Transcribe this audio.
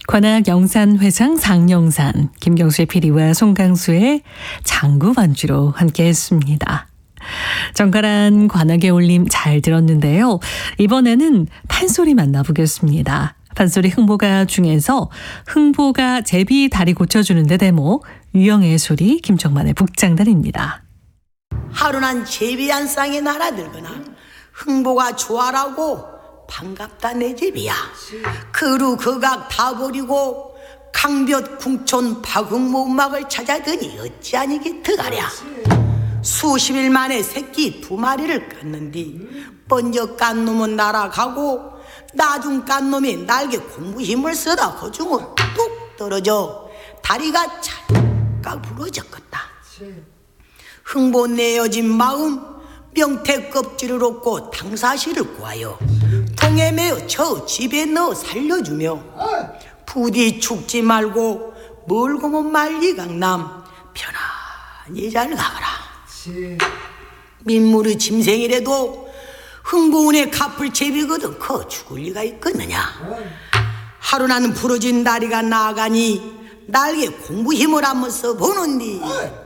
관악 영산회장 상영산, 김경수의 PD와 송강수의 장구 반주로 함께했습니다. 정갈한 관악의 울림 잘 들었는데요. 이번에는 판소리 만나보겠습니다. 판소리 흥보가 중에서 흥보가 제비 다리 고쳐주는데 대목, 유영의 소리 김정만의 북장단입니다. 하루난 제비 한 쌍이 날아들거나 흥보가 좋아라고 반갑다 내 제비야. 그루 그각 다 버리고 강볕 궁촌 박흥모 음악을 찾아더니 어찌하니게 드가랴. 수십일 만에 새끼 2마리를 깠는디 먼저 깐 놈은 날아가고 나중 깐 놈이 날개 공부 힘을 쓰다 거중은 뚝 떨어져 다리가 찰깍 부러졌겠다. 흥보 내어진 마음 명태 껍질을 얻고 당사시를 구하여 통에 매어 저 집에 넣어 살려주며 부디 죽지 말고 멀고 먼 만리강남 편안히 잘 가거라. 민물의 짐승이라도 흥보운에 갚을 제비거든 커 죽을 리가 있겠느냐. 하루 나는 부러진 다리가 나가니 날개 공부 힘을 한번 써보는디